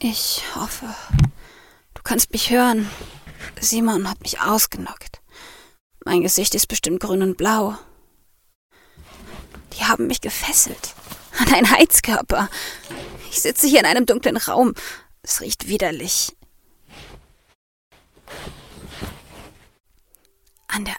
Ich hoffe, du kannst mich hören. Simon hat mich ausgenockt. Mein Gesicht ist bestimmt grün und blau. Die haben mich gefesselt. An einen Heizkörper. Ich sitze hier in einem dunklen Raum. Es riecht widerlich. An der